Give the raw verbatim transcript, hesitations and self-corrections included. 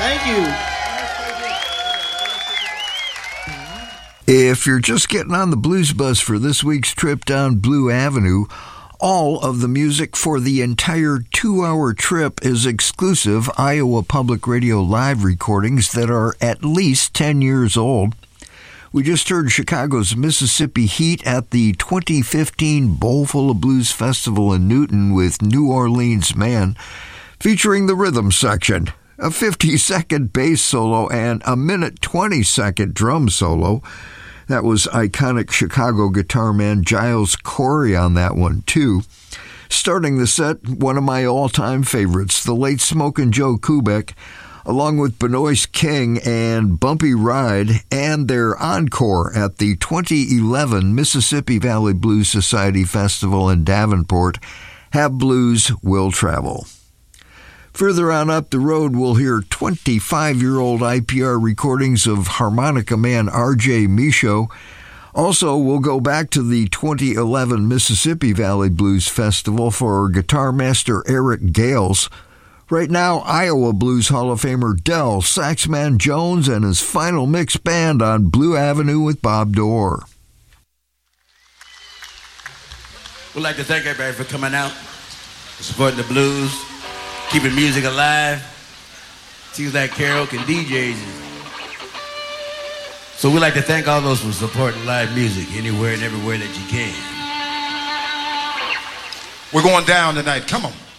Thank you. If you're just getting on the Blues Bus for this week's trip down Blue Avenue, all of the music for the entire two-hour trip is exclusive Iowa Public Radio live recordings that are at least ten years old. We just heard Chicago's Mississippi Heat at the twenty fifteen Bowlful of Blues Festival in Newton with New Orleans Man, featuring the rhythm section, a fifty-second bass solo, and a minute twenty-second drum solo. That was iconic Chicago guitar man Giles Corey on that one, too. Starting the set, one of my all-time favorites, the late Smokin' Joe Kubek, along with Benoist King and Bumpy Ride, and their encore at the twenty eleven Mississippi Valley Blues Society Festival in Davenport, Have Blues, Will Travel. Further on up the road, we'll hear twenty-five-year-old I P R recordings of harmonica man R J Michaud. Also, we'll go back to the twenty eleven Mississippi Valley Blues Festival for guitar master Eric Gales. Right now, Iowa Blues Hall of Famer Del Saxman Jones and his final mix band on Blue Avenue with Bob Dorr. We'd like to thank everybody for coming out, supporting the blues, keeping music alive. Seems like karaoke and D Js. So we'd like to thank all those for supporting live music anywhere and everywhere that you can. We're going down tonight. Come on.